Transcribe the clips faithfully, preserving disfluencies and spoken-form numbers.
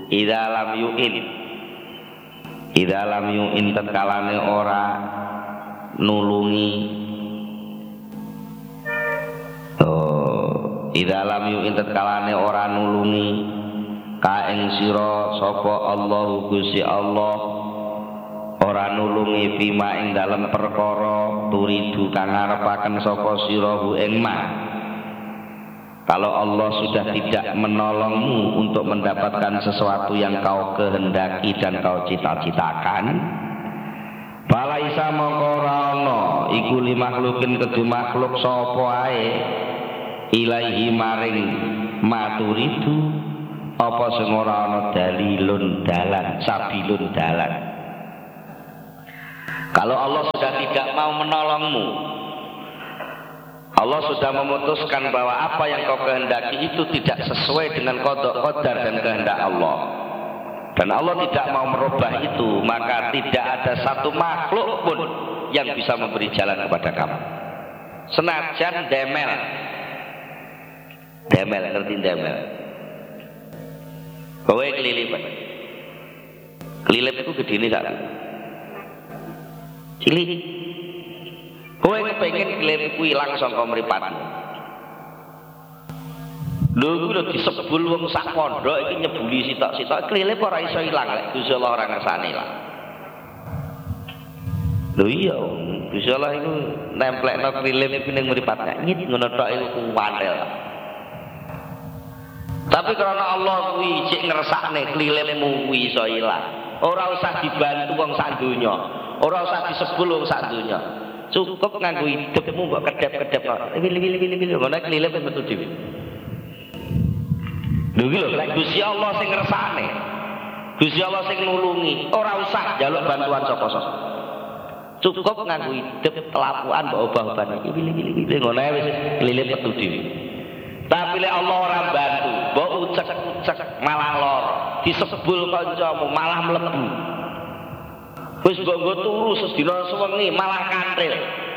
idza lam yu'in idza lam yu'in tetkalane ora nulungi oh idza lam yu'in tetkalane ora nulungi ka ing sira sapa Allahu Gusti Allah ora nulungi bima ing dalem perkara turidu kang ngarepaken sapa sirahu ing ma. Kalau Allah sudah tidak menolongmu untuk mendapatkan sesuatu yang kau kehendaki dan kau cita-citakan, balaisa mongko ora ana iku li makhlukin kedue makhluk sapa ae ilaihi maring maturidu apa sing ora ana dalilun dalan sabilun dalan. Kalau Allah sudah tidak mau menolongmu, Allah sudah memutuskan bahwa apa yang kau kehendaki itu tidak sesuai dengan qada qadar dan kehendak Allah, dan Allah tidak mau merubah itu, maka tidak ada satu makhluk pun yang bisa memberi jalan kepada kamu. Senajan demel, demel ngerti demel? Kowe kelilip, kelilip itu gede nih tak? Cilik. Kowe kepengin kelilip ku ilang saka mripatmu. Lho kuwi lho disebul wong sak pondok iki nyebuli sitok-sitok kelilip ora iso ilang lek Gusti Allah ora ngersani lah. Lho iya, Gusti Allah iku nemplekno kelilip iki ning mripatnya nyit ngono tok iku kuwatel. Tapi karena Allah kuwi cek ngersakne kelilipmu kuwi iso ilang. Ora usah dibantu wong sak donya, ora usah disebul wong sak donya. Cukup nganggo hidupmu kok kedap-kedap wili-wili-wili ngono kelilip metu dhewe. Lho iki lho lek Gusti Allah sing ngersakne, Gusti Allah sing nulungi, ora usah njaluk bantuan sapa-sapa. Cukup nganggo hidup kelakuan mbok obah-obahan iki wili-wili ngono ae wis kelilip metu dhewe. Tapi lek Allah ora bantu, mbok ucek-ucek malah lara, disebul kancamu malah mlebu. Wis nggo turu sedina sewengi malah kantril.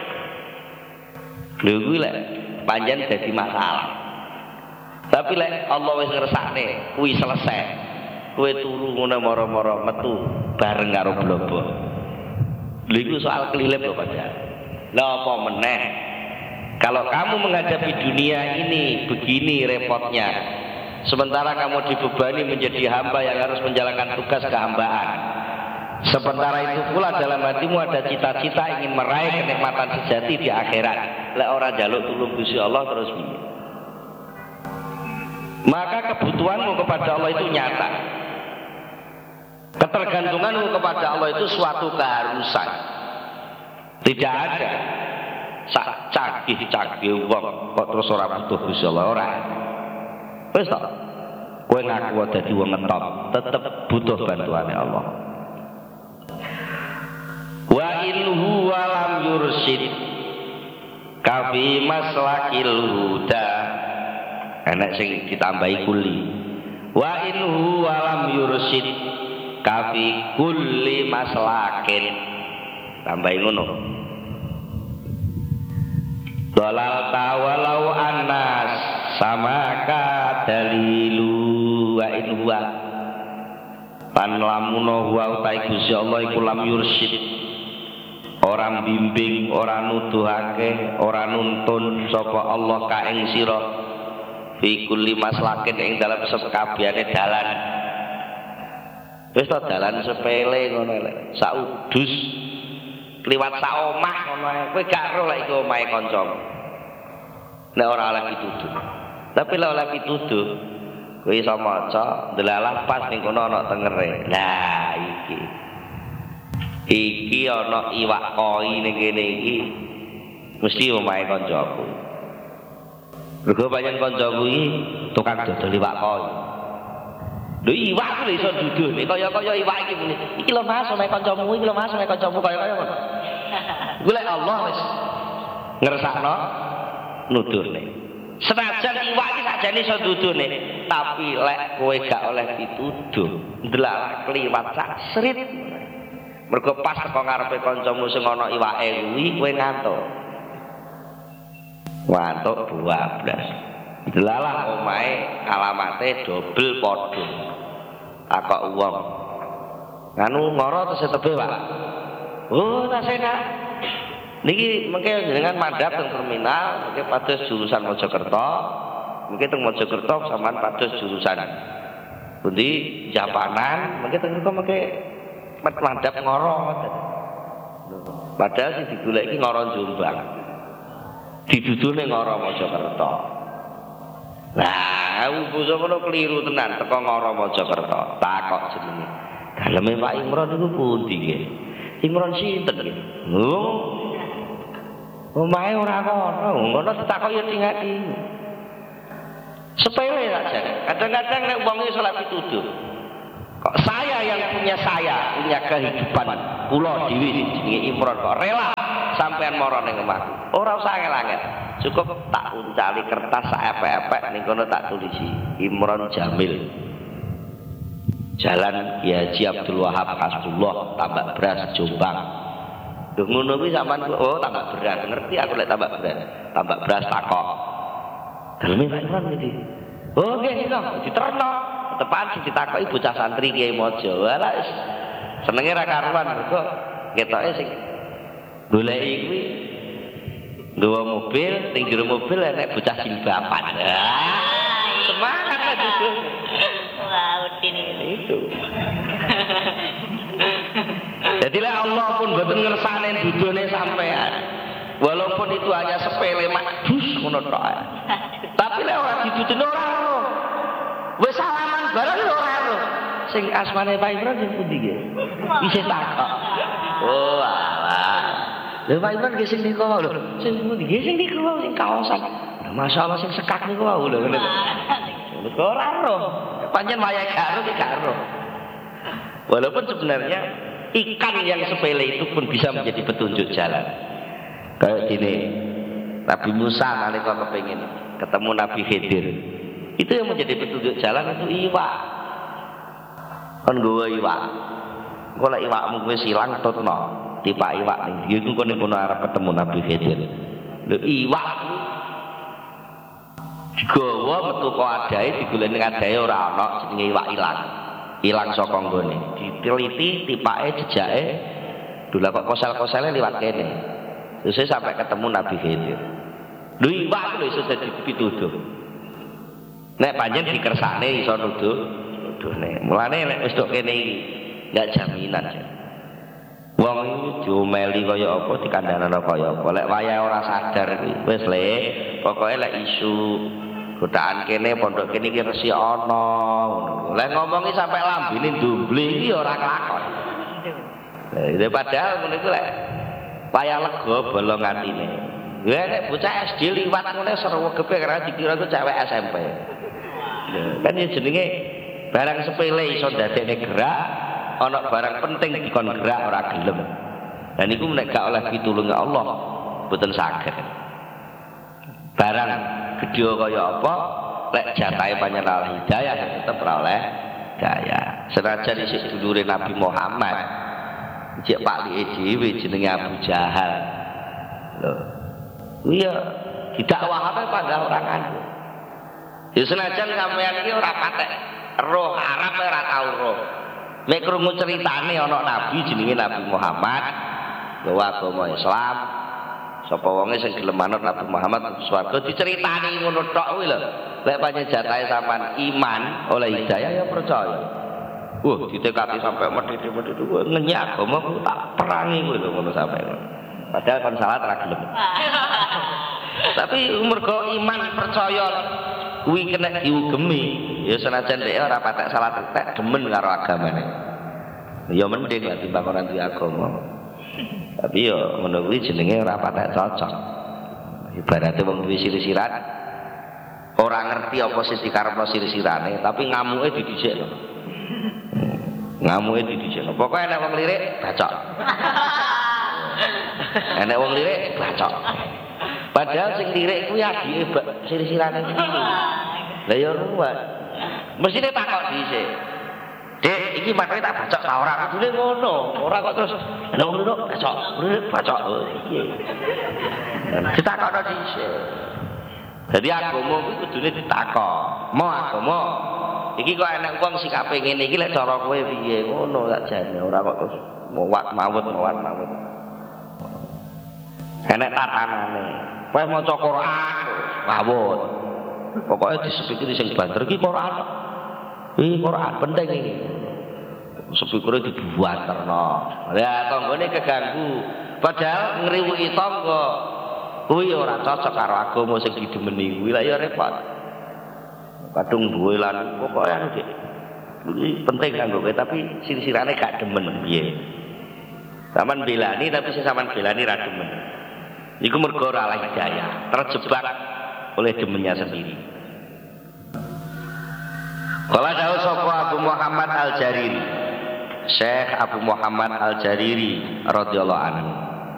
Lho kuwi lek panjen dadi masalah. Tapi lek Allah wis ngersakne kuwi selesai. Kowe turu ngono mara-mara metu bareng karo blobo. Lha iku soal kelilip lho Pak. Lah apa meneh? Kalau kamu menghadapi dunia ini begini repotnya, sementara kamu dibebani menjadi hamba yang harus menjalankan tugas kehambaan. Sementara itu pula dalam hatimu ada cita-cita ingin meraih kenikmatan sejati di akhirat. Lek ora njaluk tulung Gusti Allah terus piye? Maka kebutuhanmu kepada Allah itu nyata. Ketergantunganmu kepada Allah itu suatu keharusan. Tidak ada sak cagih-cagih wong kok terus ora butuh Gusti Allah ora. Wis to. Kowe ngaku dadi wong ngetop, tetep butuh bantuane Allah. Wa ilhu walam yursid kafi maslakil huda. Enak sing ditambahi kuli. Wa ilhu walam yursid kafi kulli maslakin. Tambahi ngono. Dolal tawalau anas samaka dalilu wa ilhu pan lamuno wa utai Gusti Allah iku lam yursid. Orang bimbing, orang nuduhake, orang nuntun sapa Allah ka ing sira fi kulli maslakin ing dalam sekabehane dalan. Wis ta dalan sepele ngono lek sak udus liwat sak omah ngono ae kowe gak ero lek iku omahe kancamu. Nek ora oleh pituduh. Tapi lek oleh pituduh kowe iso maca delalah pas ning kono ana tengere. Lah iki iki ana iwak koi ning kene iki mesti omahe kancaku. Mergo pancen kancaku iki tukang dodol iwak koi. Lho iwak ku iso duduh nek kaya-kaya iwak iki muni. Iki lho Mas omahe kancamu, iki lho Mas omahe kancamu kaya-kaya ngono. Iku lek Allah wis ngersakno nuduhne. Senajan iwak iki sakjane iso duduhne, tapi lek kowe gak oleh dituduh, ndelalah kliwat sak srit. Mergo pas teko ngarepe kancamu sing ana iwake kuwi kowe ngantuk. Ngantuk dua belas. Delalah omahe alamate dobel padha. takok wong. Nganu ngoro terus tebe, Pak. Oh, nasena. Niki mengke jenengan mandhap teng terminal, mengke pados jurusan Mojokerto. Mengke teng Mojokerto sampean pados jurusan pundi Japanan, mengke teng mriku mengke mandhap ngoro ngoten. Padahal sing digoleki ngoro Jombang. Didudune ngoro Mojokerto. Nah, basa ngono keliru tenan teko ngoro Mojokerto. Takok jenenge. Daleme Pak Imron niku pundi nggih? Imron sinten nggih? Oh. Omahe ora kono, ngono ditakok ya tingati. Sepele saja. Kadang-kadang nek wong iki salah pituduh. Kok saya yang punya saya, punya kehidupan kula dhewe jenenge Imron kok rela sampean mara ning omahku. Ora usah angel-angel. Cukup tak uncali kertas sak epek-epek ning kono tak tulisi Imron Jamil. Jalan Ki Haji Abdul Wahab Hasbullah, Tambak Beras, Jombang. Lho ngono kuwi sampean oh Tambak Beras, ngerti aku lek Tambak Beras. Tambak Beras takok. Daleme Pak Imron iki. Oh nggih kok diterno. Tepan sing ditakoki bocah santri Kiai Mojo. Walah senenge ra karuan kok ketoke sing goleki kuwi nggawa mobil, ning jero mobil enek bocah jilbaban. Semangat lah itu. Wah, udin itu. Jadi lah Allah pun boten ngersane dudune sampean. Walaupun itu hanya sepele makdus ngono tok. Tapi lek ora didudune ora ro. Wis salaman bareng ora ro. Sing asmane Pak Imron sing pundi nggih? Isih takok. Oh, alah. Lha Pak Imron nggih sing niku lho. Sing pundi nggih sing niku sing kaosan. Masyaallah sing sekak niku wae lho ngene. Kok ora ro. Pancen wayahe karo ki karo. Walaupun sebenarnya ikan yang sepele itu pun bisa menjadi petunjuk jalan. Kayak gini, Nabi Musa nalika kepengin ketemu Nabi Khidir. Itu yang menjadi petunjuk jalan itu iwak. Kon nggawa iwak. Engko lek iwakmu wis ilang tutno, tipak iwak ning dia iku kon kono arep ketemu Nabi Khidir. Lho iwak digawa metu kok adahe digoleki ning adahe ora ana jenenge iwak ilang. Ilang saka nggone. Diteliti tipake jejake. Lha kok kosel-kosele liwat kene. Terus sampai ketemu Nabi Khidir. Lho iwak lho iso dadi pituduh. Nek panjen dikersane iso nuduh, nuduhne. Mulane nek wis tok kene iki enggak jaminan. Wong iki diomeli kaya apa, dikandhanana kaya apa. Lek wayahe ora sadar iki wis le, pokoke lek isu godaan kene pondok kene iki resi ana ngono. Lek ngomongi sampai lambene ndomble iki ora kelakon. Lha padahal ngono iku lek wayah lega bolong atine. Ya nek bocah S D liwat ngene serewegepe karena dikira ku cewek S M P. Kan ya jenenge barang sepele iso dadekne gerak, ana barang penting dikon gerak ora gelem. Dan niku nek gak oleh pitulunge Allah mboten saged. Barang gedhe kaya apa lek jatahe panjenengan hidayah tetep ora oleh daya. Senajan isih dulure Nabi Muhammad cek Pak Li dhewe jenenge Abu Jahal. Lho. Iya, didakwahake padha ora kandha. Ya senajan sampeyan iki ora patek roh Arab ora tau roh. Nek krungu critane ana nabi jenenge Nabi Muhammad, gawa agama Islam. Sapa wonge sing gelem manut Nabi Muhammad swarga diceritani ngono tok kuwi lho. Lek pancen jatahe sampean iman oleh hidayah ya percaya. Wah, ditekati sampai medhit-medhit ngenyek agama ku tak perangi kuwi lho ngono sampeyan. Padahal kon salat ra gelem. Tapi mergo iman percaya kuwi kena diugemi, ya senajan dhek ora patek salat tek demen karo agamane. Ya mending lah timbang ora duwe agama. Tapi ya ngono kuwi jenenge ora patek cocok. Ibarate wong duwe sirisiran ora ngerti apa sing dikarepno sirisirane, tapi ngamuke didhisikno. Ngamuke didhisikno. Pokoke nek wong lirik bacok. Enek wong lirik bacok. Padahal sing lirik kuwi adike sirisirane iki. Lah ya ruwet. Mesine takok dhisik. Dik, iki matane tak bacok ta ora? Kudune ngono. Ora kok terus lha wong lirik bacok, lirik bacok. Iki. Ditakokno dhisik. Jadi agama kuwi kudune ditakok. Mau agama iki kok enek wong sikape ngene iki lek cara kowe piye ngono tak jane ora kok terus mowat mawut mowat mawut enek tatanane kowe maca Quran mawut pokoke disepikiri sing banter iki Quran iki Quran penting iki sepikire dibuaterno ya tanggane keganggu padahal ngriwuki tangga kuwi ora cocok karo agama sing didemeni kuwi lha ya repot kadung duwe lan pokoke anu iki penting kanggo kowe tapi sir-sirane gak demen piye sampean belani tapi sing sampean belani ra demen iku mergo ora ala hidayah terjebak oleh demennya sendiri. Kala dawuh sapa Abu Muhammad Al-Jariri Syekh Abu Muhammad Al-Jariri radhiyallahu anhu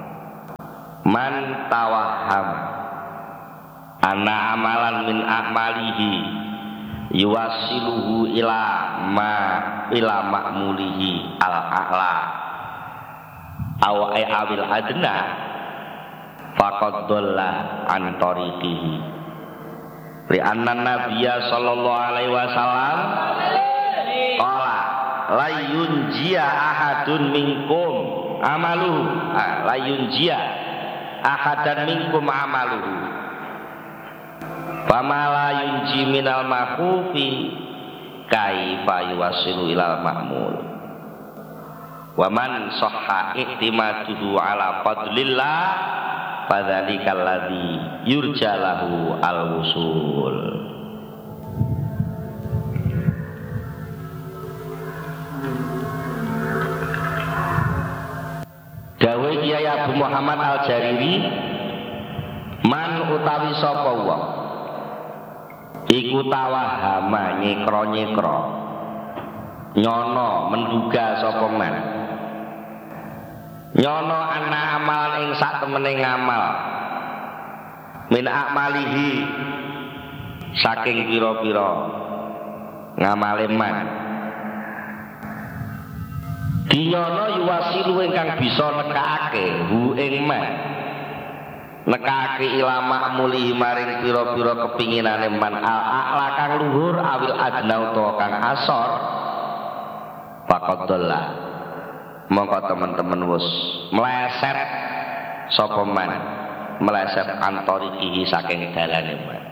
man tawahham anna amalan min a'malihi yuwasiluhu ila ma ila ma'mulihi al-a'la aw awil adna faqad dhalla an tariqihi li anna nabiyya sallallahu alaihi wasallam qala la yunjiya ahadun minkum amaluhu la yunjiya ahadan minkum amaluhu fama la yunji minal makhufi kaifa yuwasilu ilal ma'mul wa man sahha i'timaduhu ala fadlillah fadzalikal ladzi yurjalahu al-wusul. Dawuh Kiai Abu Muhammad Al-Jariri man utawi sapa wong iku tawahama nyekro-nyekro nyono menduga sapa man nyono ana amalan ing sak temene ngamal min akmalihi saking pira-pira ngamale man dinyono yuwasilu ingkang bisa nekake hu ing man nekake ilama muli maring pira-pira kepinginane man al-a'la kang luhur awil adna utawa kang asor faqadalla mongko teman-teman wis meleset sapa man meleset antorikihi saking dalane man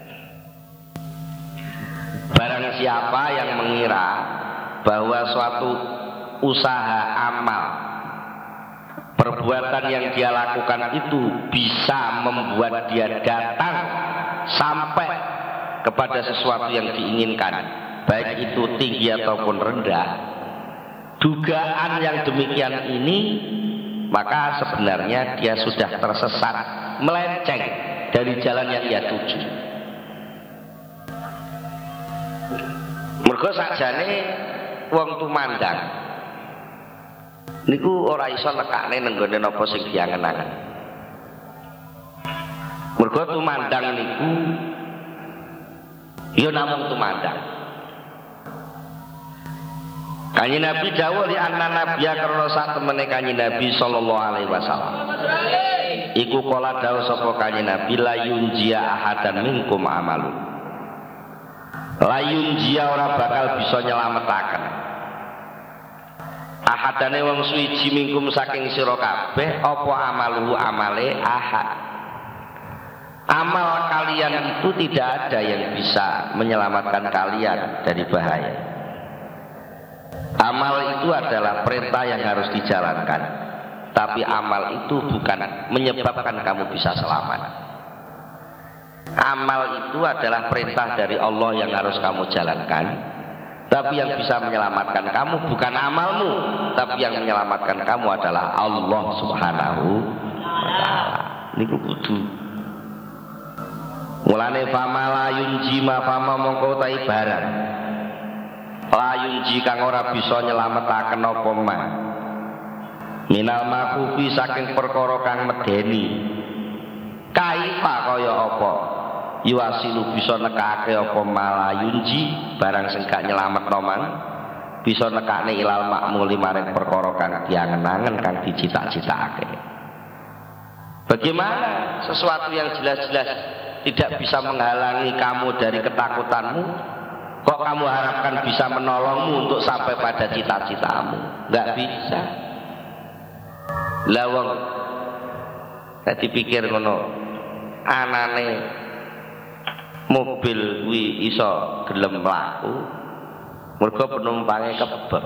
barang siapa yang mengira bahwa suatu usaha amal perbuatan yang dia lakukan itu bisa membuat dia datang sampai kepada sesuatu yang diinginkan baik itu tinggi ataupun rendah dugaan yang demikian ini maka sebenarnya dia sudah tersesat melenceng dari jalan yang ia tuju mergo sakjane wong tumandang niku ora iso nekane nenggone napa sing diangen-angen. Mergo tumandang niku ya namung tumandang. Kanjeng Nabi dawuh li anna nabiyya karena sak temene Kanjeng Nabi sallallahu alaihi wasallam. Iku kala dawuh sapa Kanjeng Nabi la yunjiya ahadan minkum amalu. La yunjiya ora bakal bisa nyelametaken ahadane wong suwiji mingkum saking sira kabeh apa amaluhu amale ahad amal kalian itu tidak ada yang bisa menyelamatkan kalian dari bahaya amal itu adalah perintah yang harus dijalankan tapi amal itu bukan menyebabkan kamu bisa selamat amal itu adalah perintah dari Allah yang harus kamu jalankan tapi yang bisa menyelamatkan kamu bukan amalmu tapi yang menyelamatkan kamu adalah Allah subhanahu wa ta'ala niku kudu mulane fama la yunji ma fama mongko ta ibarat la yunji kang ora bisa nyelametaken apa man minal makufi saking perkara kang medeni kaifa kaya apa yuwasilu bisa nekake apa malayunji barang sing gak nyelametno man bisa nekane ilal makmuli maring perkara kang diangen-angen kang dicita-citakake bagaimana sesuatu yang jelas-jelas tidak bisa menghalangi kamu dari ketakutanmu Kok kamu harapkan bisa menolongmu untuk sampai pada cita-citamu? Enggak bisa. Lah wong dadi pikir ngono, anane mobil kuwi iso gelem mlaku mergo penumpange kebek.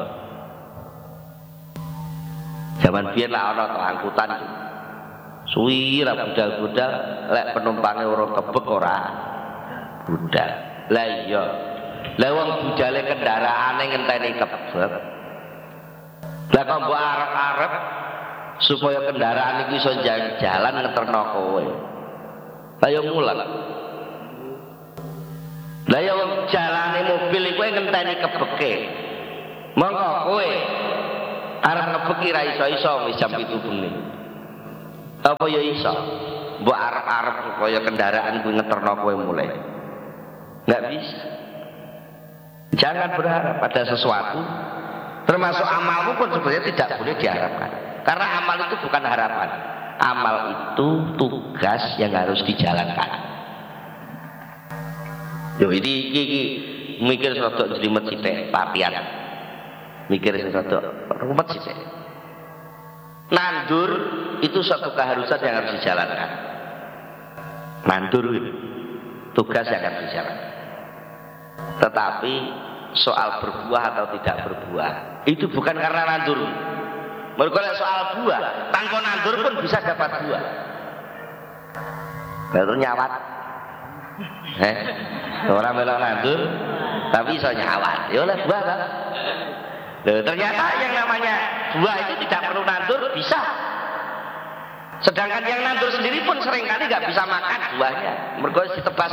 Zaman biyen lah ana angkutan suwi ra budal-budal lek penumpange ora kebek ora budal. Lah iya. Lah wong budale kendaraane ngenteni kebek. Lah kok mbok arep-arep supaya kendaraan iki iso jalan ngeterno kowe. Lah yo mulang. Lah yo jalane mobil iku ngenteni kebeke. Monggo kowe arep ngebeki ra iso-iso wis jam pitu bengi. Apa ya iso? Mbok arep-arep supaya kendaraan kuwi ngeterno kowe mulai. Enggak bisa. Jangan berharap pada sesuatu, termasuk amalmu pun sebenarnya tidak boleh diharapkan. Karena amal itu bukan harapan. Amal itu tugas yang harus dijalankan. Yo ini, ini, ini mikir sesuatu jelimet sithik latihan. Mikir sesuatu rumet sithik. Nandur itu suatu keharusan yang harus dijalankan. Nandur itu tugas yang harus dijalankan. Tetapi soal berbuah atau tidak berbuah itu bukan karena nandur. Mergo soal buah, tanpa nandur pun bisa dapat buah. Baru nyawat. Eh, orang melok nandur tapi iso nyawat. Ya oleh buah kan. Loh, ternyata yang namanya buah itu tidak perlu nandur bisa. Sedangkan yang nandur sendiri pun seringkali nggak bisa makan buahnya. Mergo ditebas.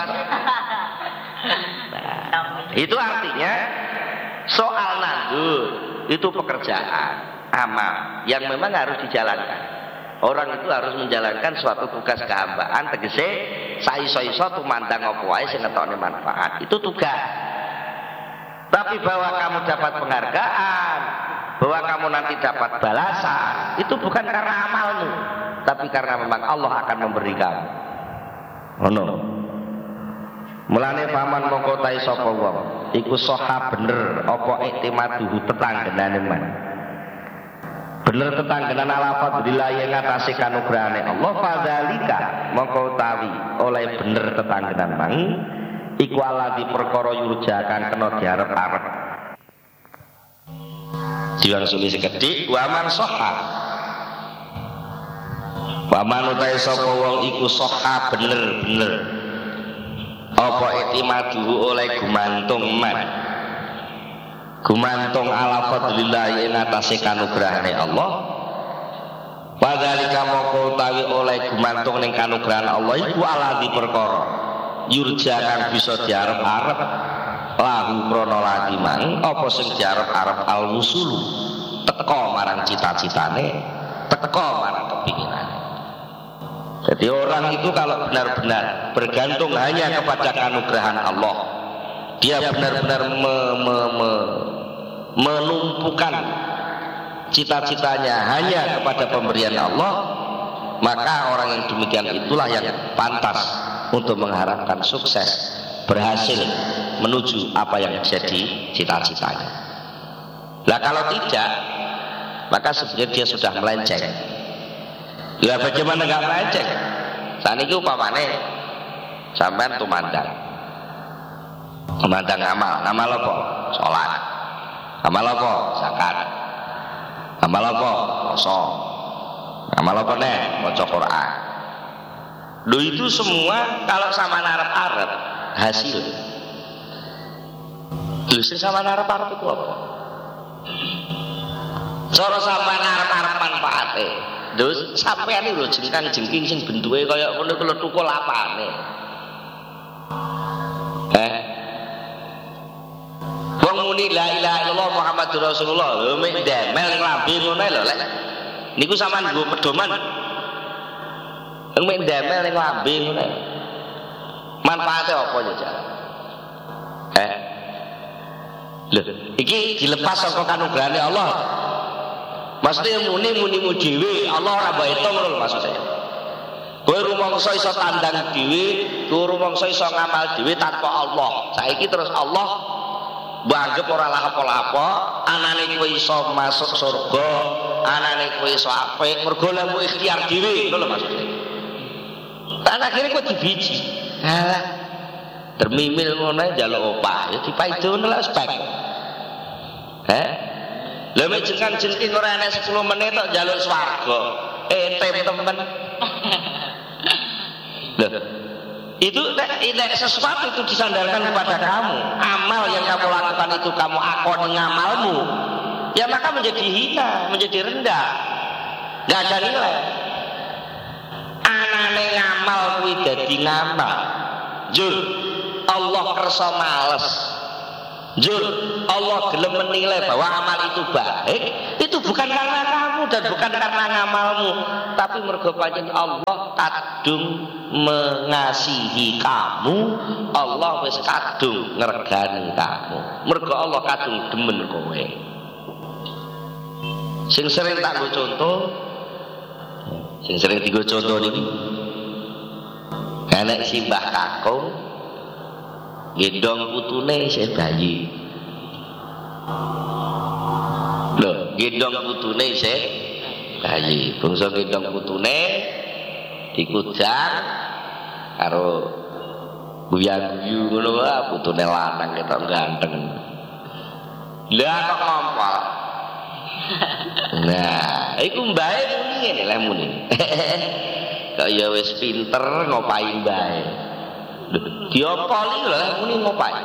Nah, itu artinya soal nandur itu pekerjaan amal yang memang harus dijalankan. Orang itu harus menjalankan suatu tugas kehambaan, tegese saiso-iso tumandang apa wae sing ngetokne manfaat. Itu tugas. Tapi bahwa kamu dapat penghargaan, bahwa kamu nanti dapat balasan, itu bukan karena amalmu, tapi karena memang Allah akan memberikan. Oh no. Mulane paman mongko tai sapa wong iku soha bener apa iktimaduhu tetanggenane man. Bener tetanggenan ala fadlillah yang ngatasi kanugrahane Allah fadzalika mongko utawi oleh bener tetanggenan mang iku alati perkara yurja kang kena diarep-arep. Diwangsuli sekedhik wa man soha. Wa man utahe sapa wong iku soha bener-bener apa iktimaduhu oleh gumantung man gumantung ala fadlillah ing atase kanugrahane Allah padhalika moko utawi oleh gumantung ning kanugrahan Allah iku ala di perkara yurja kang bisa diarep-arep lahu krana lati mang apa sing diarep-arep al wusul teka marang cita-citane teka marang kepinginane. Jadi orang itu kalau benar-benar bergantung hanya kepada kanugrahan Allah, dia benar-benar me, me, me, menumpukan cita-citanya hanya kepada pemberian Allah, maka orang yang demikian itulah yang pantas untuk mengharapkan sukses, berhasil menuju apa yang jadi cita-citanya. Nah kalau tidak, maka sebenarnya dia sudah melenceng. Ya bagaimana enggak melenceng? Saniki upamane sampean tumandang. Tumandang amal, amal apa? Salat. Amal apa? Zakat. Amal apa? Puasa. Amal apa nek? Maca Quran. Lho itu semua kalau sama arep-arep hasil. Lho sing sama arep-arep itu apa? Cara sampean arep-arep manfaate. Terus sampean iki lho jengkang jengking sing bentuke kaya ngono kuwi tukul apane. Eh. Wong muni la ilaha illallah Muhammadur Rasulullah lho mek demel ning lambe ngono lho lek. Niku sampean nggo pedoman. Mek demel ning lambe ngono. Manfaate apa ya, Cak? Eh. Lho, iki dilepas saka kanugrahane Allah. Maksudnya muni-munimu dhewe Allah ora mbok hitung lho maksudnya. Kowe rumangsa iso tandang dhewe, kowe rumangsa iso ngamal dhewe tanpa Allah. Saiki terus Allah Banggep ora lapo-lapo, anane kowe iso masuk surga, anane kowe iso apik, mergo lemu ikhtiar dhewe, ngono lho maksudnya. Tak akhire kowe dibiji. Halah. Termimil ngono njaluk opah, ya dipaidono lah spek. Heh. Lha mek jenengan jeneng ora enek sepuluh menit tok njaluk swarga. Entem temen. Loh. Itu nek sesuatu itu disandarkan kepada kamu, amal yang kamu lakukan itu kamu akoni ngamalmu, ya maka menjadi hina, menjadi rendah, nggak ada nilai. Anane ngamal kuwi dadi ngamal. Jur Allah kersa males. Jur Allah gelem menilai bahwa amal itu baik, itu bukan karena kamu dan bukan karena ngamalmu, tapi mergo pancen Allah kadung mengasihi kamu, Allah wis kadung ngregani kamu. Mergo Allah kadung demen kowe. Sing sering tak go contoh, sing sering digo contoh niki. Enek si Mbah Kakung gendong putune isih bayi. Lho, gendong putune isih bayi. Bangsa gendong putune dikujang karo guyu-guyu ngono wae, putune lanang ketok ganteng. Lah kok ngompol. Nah, iku mbae muni ngene lha muni. Kok ya wis pinter ngopahi mbae. Diopoli lho muni ngopahi.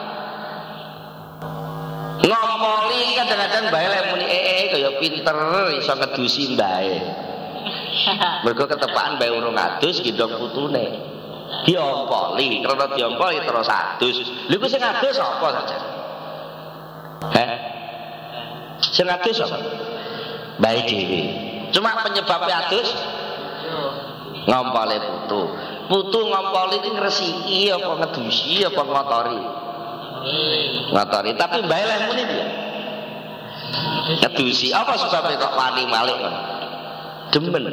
Ngompoli kadang-kadang mbae lek muni ee kaya pinter iso ngedusi mbae. Mergo ketepakan mbae urung adus gendong putune. Diompoli, karena diompoli terus adus. Lha iku sing adus sapa saja? Heh. Sing adus sapa? Mbae dhewe. Cuma penyebabnya adus ngompole putu. Putu ngompoli iki ngresiki apa ngedusi apa ngotori? Ngotori, tapi mbae lek muni piye? Ngedusi. Apa sebabnya kok wani malih kon? Demen.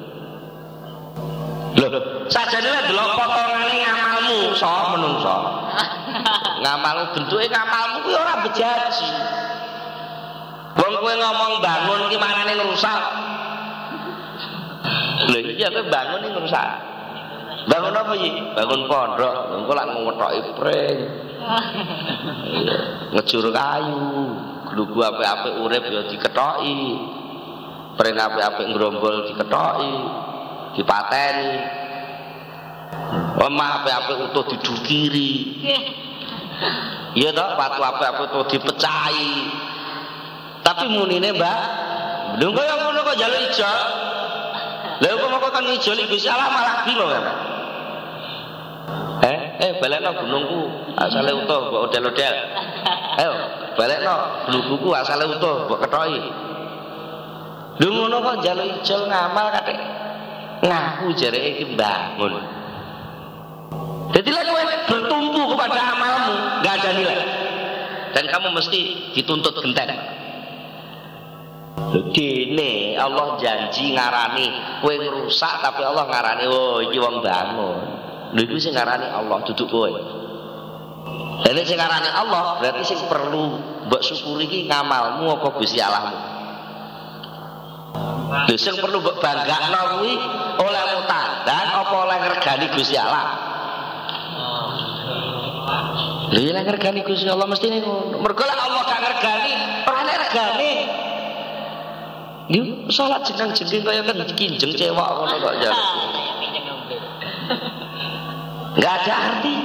Lho, sajane lek delok potongane ngamalmu sok menungso. Ngamalmu bentuke ngamalmu kuwi ora bejaji. Wong kowe ngomong bangun ki manane ngrusak. Lho iya kowe bangun iki ngrusak. Bangun apa iki? Bangun pondok, engko lak ngwethoki pring. Ngejur kayu, glugu apik-apik urip ya dikethoki. Pring apik-apik ngrombol dikethoki, dipateni. Omah apik-apik utuh didukiri. Iya toh, watu apik-apik utuh dipecahi. Tapi munine, Mbak, lho kok yang ngono kok njaluk ijol. Lha kok kok kan ijol Gusti Allah malah bingung kan. Eh, eh balekno gunungku asale utuh mbok odel-odel. Ayo, balekno gunungku asale utuh mbok kethoki. Lho ngono kok njaluk ijol ngamal katik ngaku jareke iki bangun. Jadi lek kowe bertumpu kepada amalmu, enggak ada nilai. Dan kamu mesti dituntut genten. Dene Allah janji ngarani kowe ngrusak tapi Allah ngarani oh iki wong bangun. Lha iku sing ngarani Allah duduk kowe. Dene sing ngarani Allah berarti sing perlu mbok syukuri iki ngamalmu apa Gusti Allahmu. Lha sing perlu mbok banggakno kuwi olehmu tandan apa oleh ngregani Gusti Allah. Lha yen ngregani Gusti Allah mesti ngono. Mergo Allah gak ngregani, ora nek regane. Yuk, salat jeneng-jeneng kaya kan kinjeng cewek ngono kok jar. Enggak ada arti.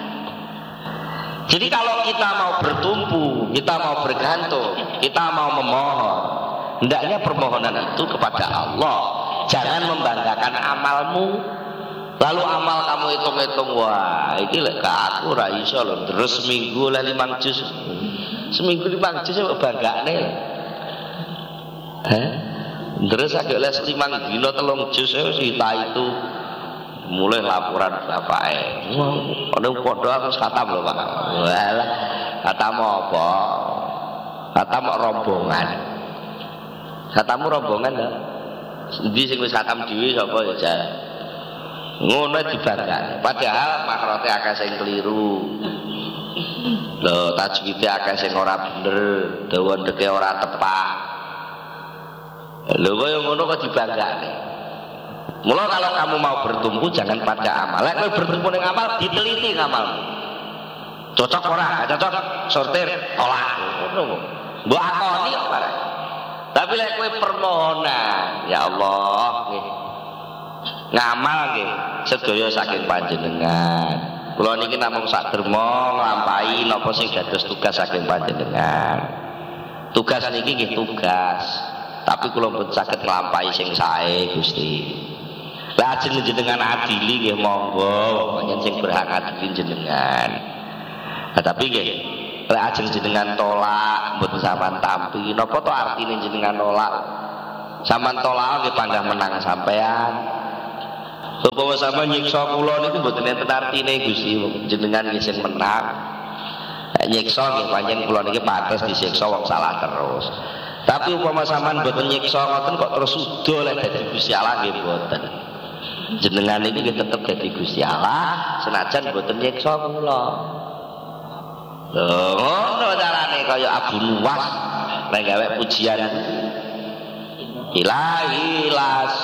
Jadi kalau kita mau bertumpu, kita mau bergantung, kita mau memohon, hendaknya permohonan itu kepada Allah. Jangan membanggakan amalmu. Lalu amal kamu hitung-hitung, wah, iki lek gak aku ora iso lho, terus seminggu lah limang juz. Seminggu limang juz kok banggane. Heh. Terus agak les limang dino telung juz sita itu mulai laporan bapake. Ono padha aku katam lho, Pak. Walah, katamu apa? Katamu rombongan. Katamu rombongan lho. Endi sing wis katam dhewe sapa ya, Jar? Ngono dibanggakan. Padahal makrote akeh sing keliru. Lho tajwide akeh sing ora bener, dawa ndeke ora tepak. Lho kaya ngono kok dibanggane. Mula kalau kamu mau bertumbuh jangan pada amal. Lek kowe bertumbuh ning amal diteliti ngamalmu. Cocok ora? Cocok sortir tolak. Ngono kok. Mbok akoni kok bareng. Tapi lek kowe permohonan, ya Allah nggih. Ngamal nggih sedaya saking panjenengan. Kula niki namung sak derma nglampahi napa sing dados tugas saking panjenengan. Tugas niki nggih tugas, tapi kula mboten saged nglampahi sing sae Gusti. Lah ajeng jenengan adili nggih monggo, panjenengan sing berhak adili jenengan. Nah, tapi nggih lek ajeng jenengan tolak mboten sampean tampi, napa to artine jenengan tolak? Sampean tolak nggih panggah menang sampean. Bapak sama nyiksa kula niku mboten enten artine Gusti, jenengan nggih sing menang. Nek nyiksa nggih pancen kula niki pantes disiksa wong salah terus. Tapi upama sampean mboten nyiksa ngoten kok terus udo lek dadi Gusti Allah nggih mboten. Jenengan niki nggih tetep dadi Gusti Allah senajan mboten nyiksa kula. Lho ngono carane kaya Abu Nuwas lek gawe pujian ilahi las